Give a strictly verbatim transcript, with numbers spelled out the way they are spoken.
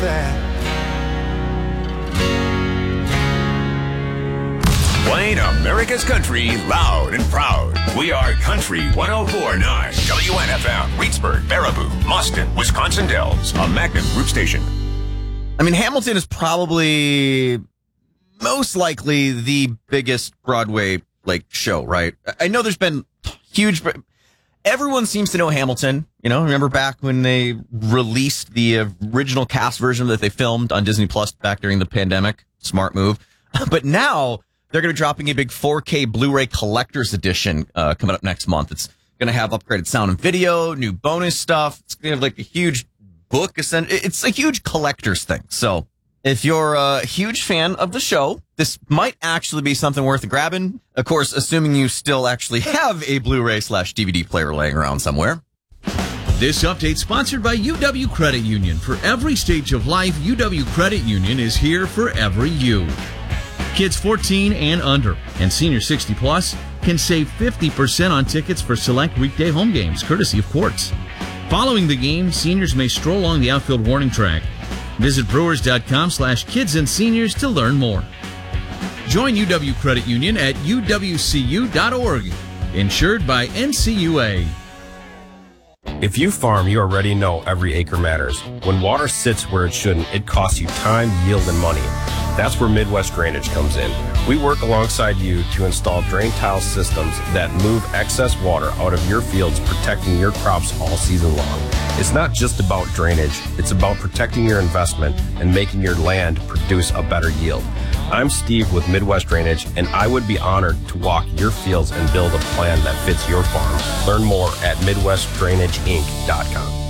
Playing America's country loud and proud. We are Country one oh four point nine. W N F M, Reedsburg, Baraboo, Mustin, Wisconsin Dells. A Magnum Group station. I mean, Hamilton is probably most likely the biggest Broadway like show, right? I know there's been huge... Everyone seems to know Hamilton. You know, remember back when they released the original cast version that they filmed on Disney Plus back during the pandemic? Smart move. But now... they're going to be dropping a big four K Blu-ray collector's edition uh, coming up next month. It's going to have upgraded sound and video, new bonus stuff. It's going to have like a huge book. It's a huge collector's thing. So if you're a huge fan of the show, this might actually be something worth grabbing. Of course, assuming you still actually have a Blu-ray slash D V D player laying around somewhere. This update sponsored by U W Credit Union. For every stage of life, U W Credit Union is here for every you. Kids fourteen and under and senior sixty plus can save fifty percent on tickets for select weekday home games, courtesy of Quartz. Following the game, seniors may stroll along the outfield warning track. Visit brewers.com slash kids and seniors to learn more. Join U W Credit Union at U W C U dot org. Insured by N C U A. If you farm, you already know every acre matters. When water sits where it shouldn't, it costs you time, yield, and money. That's where Midwest Drainage comes in. We work alongside you to install drain tile systems that move excess water out of your fields, protecting your crops all season long. It's not just about drainage, it's about protecting your investment and making your land produce a better yield. I'm Steve with Midwest Drainage, and I would be honored to walk your fields and build a plan that fits your farm. Learn more at midwest drainage inc dot com.